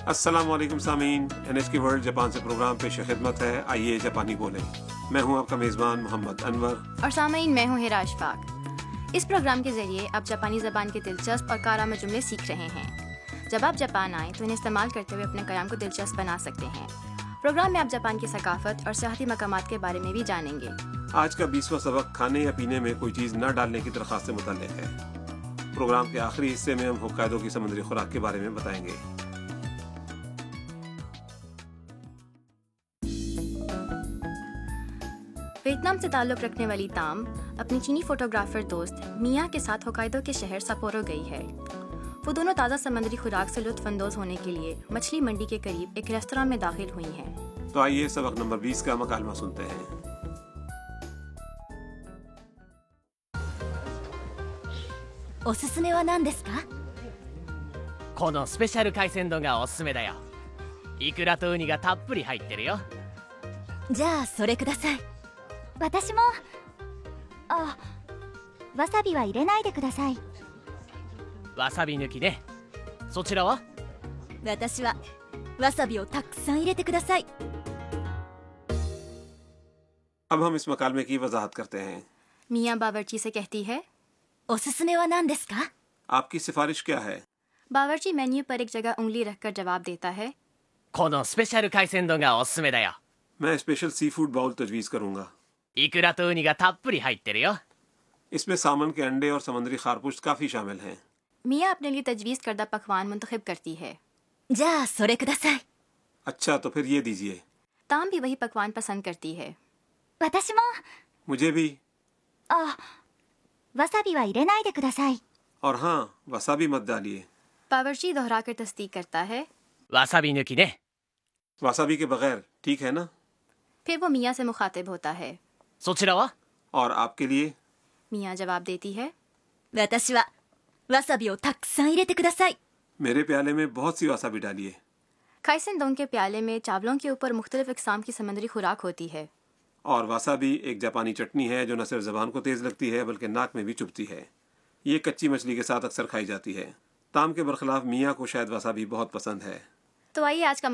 अस्सलाम वालेकुम सामीन, NHK वर्ल्ड जापान से प्रोग्राम पेश खिदमत है। आइए जापानी बोलें। मैं हूं आपका मेज़बान मोहम्मद अनवर और सामीन मैं हूं हिरा अशफाक। इस प्रोग्राम के जरिए आप जापानी ज़बान के दिलचस्प और कारआमद जुमले सीख रहे हैं। जब आप जापान आएँ तो इन्हें इस्तेमाल करते हुए अपने कयाम को दिलचस्प बना सकते हैं। प्रोग्राम में आप जापान की सकाफत और सियाहती मकामात के बारे में भी जानेंगे। आज का 20वां सबक खाने या पीने में कोई चीज़ न डालने की दरख्वास्त से मुताल्लिक है। प्रोग्राम के आखिरी हिस्से में हम होक्काइडो की समुद्री खुराक के बारे में बताएंगे। वियतनाम से ताल्लुक़ रखने वाली ताम अपनी चीनी फोटोग्राफर दोस्त मिया के साथ होक्काइडो के शहर सप्पोरो गई है। वो दोनों ताज़ा समुद्री खुराक से लुत्फ़ अंदोज़ होने के लिए मछली मंडी के करीब एक रेस्तरां में दाखिल हुई हैं। तो आइए सबक नंबर 20 का मकालमा सुनते हैं। おすすめは何ですか？ このスペシャル海鮮丼がおすすめだよ。イクラとウニがたっぷり入ってるよ。 じゃあそれください。私も。あ、わさびは入れないでください。 わさび抜きね。そちらは？ 私はわさびをたくさん入れてください。 अब हम इस मकालमे की वजाहत करते हैं। मिया बावर्ची से कहती है, おすすめは何ですか？ आपकी सिफारिश क्या है? बावर्ची मेन्यू पर एक जगह उंगली रखकर जवाब देता है, このスペシャル海鮮丼がおすすめだよ。 मैं स्पेशल सी फूड बाउल तजवीज़ करूंगा। イクラとウニがたっぷり入ってるよ。 इसमें सामन के अंडे और समुद्री खारपुश्त काफ़ी शामिल हैं। मिया अपने लिए तजवीज़ करदा पकवान मुंतखब करती है। じゃあそれください。 अच्छा तो फिर ये दीजिए। ताम भी वही पकवान पसंद करती है। 私も。 मुझे भी। あ、わさびは入れないでください。 और हाँ, वसाबी मत डालिए। बावर्ची दोहराकर तस्दीक करता है। わさび抜きね。 वसाबी के बगैर ठीक है ना? फिर वो मिया से मुखातिब होता है। そちらは？ और आपके लिए? मिया जवाब देती है, 私はわさびをたくさん入れてください。 मेरे प्याले में बहुत सी वसाबी डालिए। खाइसेन दोंग के प्याले में चावलों के ऊपर मुख्तलिफ इकसाम की समुद्री खुराक होती है। और वसाबी एक जापानी चटनी है जो न सिर्फ ज़बान को तेज़ लगती है बल्कि नाक में भी चुभती है। ये कच्ची मछली के साथ अक्सर खाई जाती है। ताम के बरखिलाफ मियाँ को शायद वसाबी बहुत पसंद है। तो आइए आज का